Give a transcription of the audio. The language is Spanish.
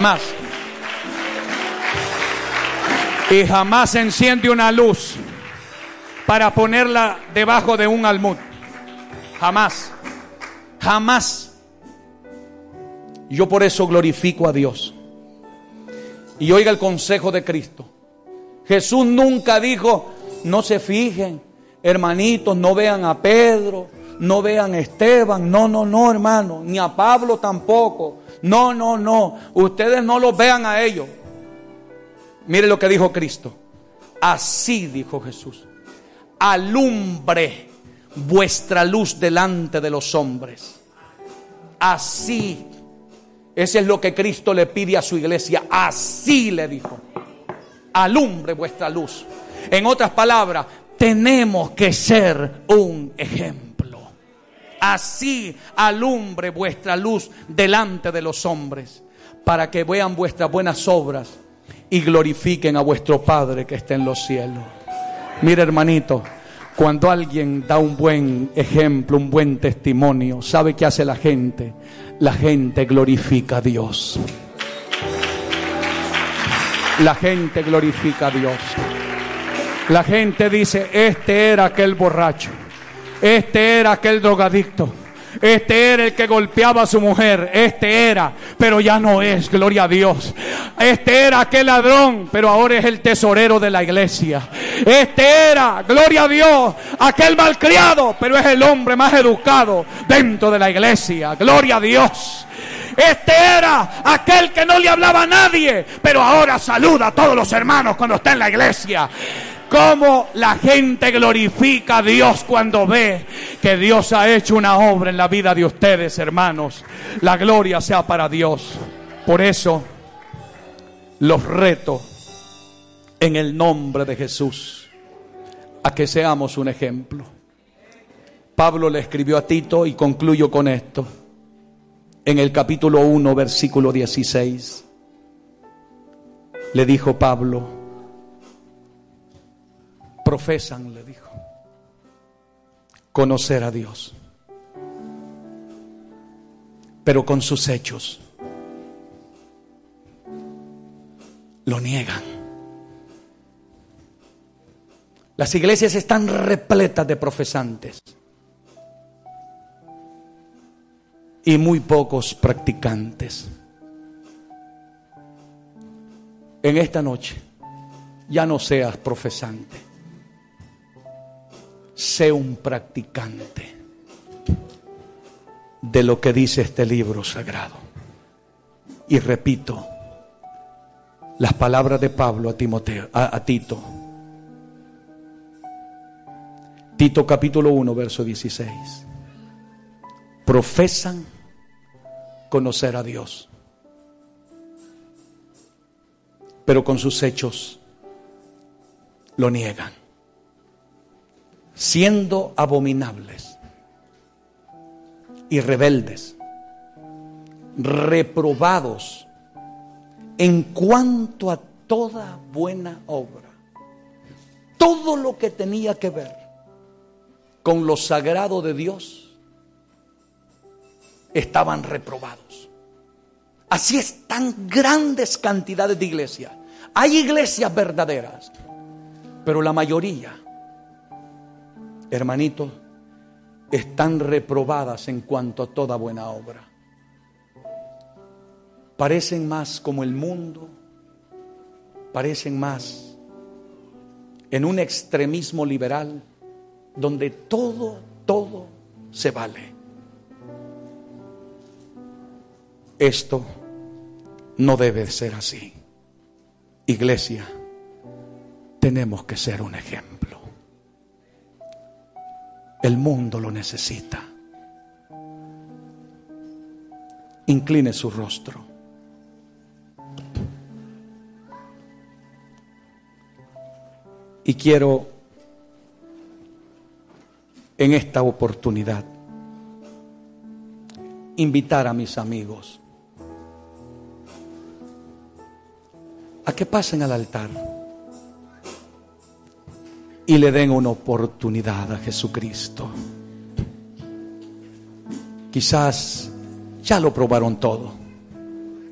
Jamás. Y jamás se enciende una luz para ponerla debajo de un almud. Jamás. Jamás. Yo por eso glorifico a Dios. Y oiga el consejo de Cristo. Jesús nunca dijo: no se fijen, hermanitos, no vean a Pedro, no vean a Esteban. No, no, no, hermano. Ni a Pablo tampoco. No, no, no. Ustedes no los vean a ellos. Mire lo que dijo Cristo. Así dijo Jesús: alumbre vuestra luz delante de los hombres. Así. Ese es lo que Cristo le pide a su iglesia. Así le dijo: alumbre vuestra luz. En otras palabras, tenemos que ser un ejemplo. Así alumbre vuestra luz delante de los hombres, para que vean vuestras buenas obras y glorifiquen a vuestro Padre que está en los cielos. Mire, hermanito, cuando alguien da un buen ejemplo, un buen testimonio, ¿sabe qué hace la gente? La gente glorifica a Dios. La gente glorifica a Dios. La gente dice: este era aquel borracho, este era aquel drogadicto, este era el que golpeaba a su mujer, este era, pero ya no es, gloria a Dios. Este era aquel ladrón, pero ahora es el tesorero de la iglesia. Este era, gloria a Dios, aquel malcriado, pero es el hombre más educado dentro de la iglesia, gloria a Dios. Este era aquel que no le hablaba a nadie, pero ahora saluda a todos los hermanos cuando está en la iglesia. Cómo la gente glorifica a Dios cuando ve que Dios ha hecho una obra en la vida de ustedes, hermanos. La gloria sea para Dios. Por eso los reto en el nombre de Jesús a que seamos un ejemplo. Pablo le escribió a Tito, y concluyo con esto, en el capítulo 1, versículo 16. Le dijo Pablo: profesan, le dijo, conocer a Dios, pero con sus hechos lo niegan. Las iglesias están repletas de profesantes y muy pocos practicantes. En esta noche, ya no seas profesante, sé un practicante de lo que dice este libro sagrado. Y repito las palabras de Pablo a Timoteo, a Tito. Tito capítulo 1, verso 16. Profesan conocer a Dios, pero con sus hechos lo niegan, siendo abominables y rebeldes, reprobados en cuanto a toda buena obra. Todo lo que tenía que ver con lo sagrado de Dios estaban reprobados. Así están grandes cantidades de iglesias. Hay iglesias verdaderas, pero la mayoría, hermanitos, están reprobadas en cuanto a toda buena obra. Parecen más como el mundo, parecen más en un extremismo liberal donde todo se vale. Esto no debe ser así. Iglesia, tenemos que ser un ejemplo. El mundo lo necesita. Incline su rostro. Y quiero en esta oportunidad invitar a mis amigos a que pasen al altar y le den una oportunidad a Jesucristo. Quizás ya lo probaron todo,